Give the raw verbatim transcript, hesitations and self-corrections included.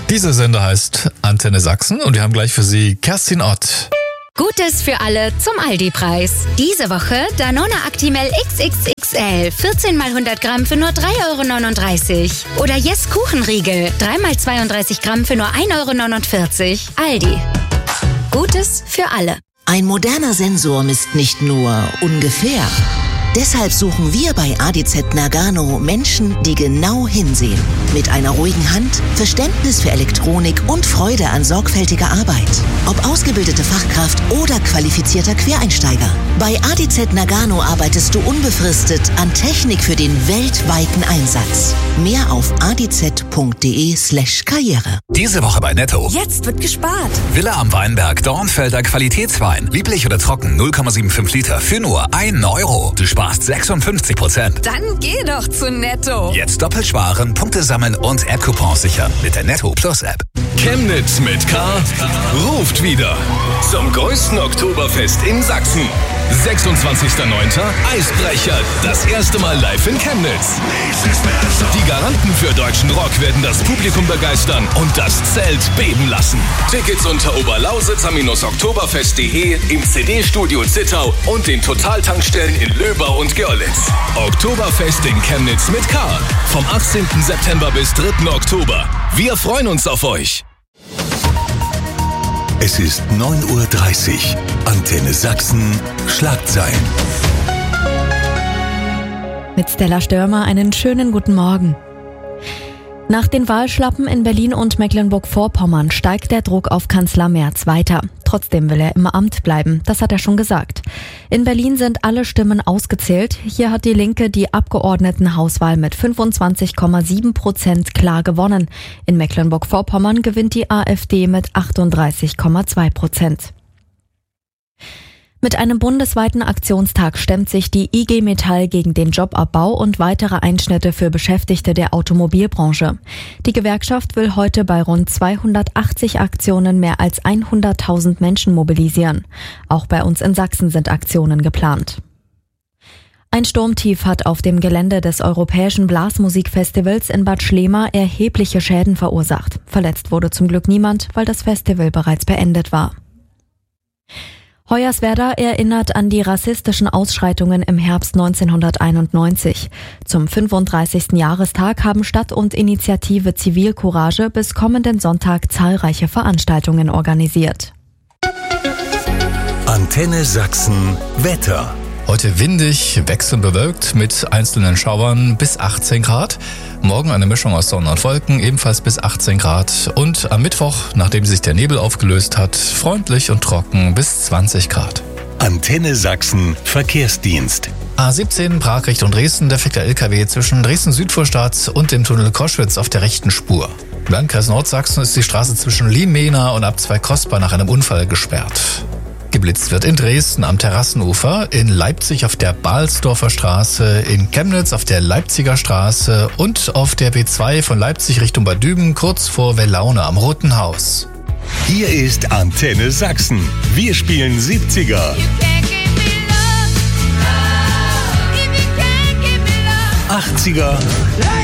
Dieser Sender heißt Antenne Sachsen und wir haben gleich für Sie Kerstin Ott. Gutes für alle zum Aldi-Preis. Diese Woche Danone Actimel X X X L vierzehn mal hundert Gramm für nur drei Euro neununddreißig. Oder Yes Kuchenriegel drei mal zweiunddreißig Gramm für nur ein Euro neunundvierzig. Aldi. Gutes für alle. Ein moderner Sensor misst nicht nur ungefähr. Deshalb suchen wir bei A D Z Nagano Menschen, die genau hinsehen. Mit einer ruhigen Hand, Verständnis für Elektronik und Freude an sorgfältiger Arbeit. Ob ausgebildete Fachkraft oder qualifizierter Quereinsteiger. Bei A D Z Nagano arbeitest du unbefristet an Technik für den weltweiten Einsatz. Mehr auf adz.de slash Karriere. Diese Woche bei Netto. Jetzt wird gespart. Villa am Weinberg, Dornfelder Qualitätswein. Lieblich oder trocken, null Komma fünfundsiebzig Liter für nur einen Euro. Du sparst sechsundfünfzig Prozent. Dann geh doch zu Netto. Jetzt doppelt sparen, Punkte sammeln und App-Coupons sichern mit der Netto Plus App. Chemnitz mit K ruft wieder zum größten Oktoberfest in Sachsen. sechsundzwanzigster neunter Eisbrecher, das erste Mal live in Chemnitz. Die Garanten für deutschen Rock werden das Publikum begeistern und das Zelt beben lassen. Tickets unter oberlausitzer-oktoberfest punkt de, im C D-Studio Zittau und den Totaltankstellen in Löbau und Görlitz. Oktoberfest in Chemnitz mit K. Vom achtzehnten September bis dritten Oktober. Wir freuen uns auf euch. Es ist neun Uhr dreißig. Antenne Sachsen. Schlagzeilen. Mit Stella Störmer einen schönen guten Morgen. Nach den Wahlschlappen in Berlin und Mecklenburg-Vorpommern steigt der Druck auf Kanzler Merz weiter. Trotzdem will er im Amt bleiben, das hat er schon gesagt. In Berlin sind alle Stimmen ausgezählt. Hier hat die Linke die Abgeordnetenhauswahl mit fünfundzwanzig Komma sieben Prozent klar gewonnen. In Mecklenburg-Vorpommern gewinnt die AfD mit achtunddreißig Komma zwei Prozent. Mit einem bundesweiten Aktionstag stemmt sich die I G Metall gegen den Jobabbau und weitere Einschnitte für Beschäftigte der Automobilbranche. Die Gewerkschaft will heute bei rund zweihundertachtzig Aktionen mehr als hunderttausend Menschen mobilisieren. Auch bei uns in Sachsen sind Aktionen geplant. Ein Sturmtief hat auf dem Gelände des Europäischen Blasmusikfestivals in Bad Schlema erhebliche Schäden verursacht. Verletzt wurde zum Glück niemand, weil das Festival bereits beendet war. Hoyerswerda erinnert an die rassistischen Ausschreitungen im Herbst neunzehnhunderteinundneunzig. Zum fünfunddreißigsten Jahrestag haben Stadt und Initiative Zivilcourage bis kommenden Sonntag zahlreiche Veranstaltungen organisiert. Antenne Sachsen Wetter. Heute windig, wechselnd bewölkt mit einzelnen Schauern bis achtzehn Grad. Morgen eine Mischung aus Sonne und Wolken, ebenfalls bis achtzehn Grad. Und am Mittwoch, nachdem sich der Nebel aufgelöst hat, freundlich und trocken bis zwanzig Grad. Antenne Sachsen Verkehrsdienst. A siebzehn Prag Richtung Dresden, da fährt der L K W zwischen Dresden-Südvorstadt und dem Tunnel Koschwitz auf der rechten Spur. Im Landkreis Nordsachsen ist die Straße zwischen Liemena und Abzweig-Kostbar nach einem Unfall gesperrt. Geblitzt wird in Dresden am Terrassenufer, in Leipzig auf der Balsdorfer Straße, in Chemnitz auf der Leipziger Straße und auf der B zwei von Leipzig Richtung Bad Düben kurz vor Wellaune am Roten Haus. Hier ist Antenne Sachsen. Wir spielen siebziger, achtziger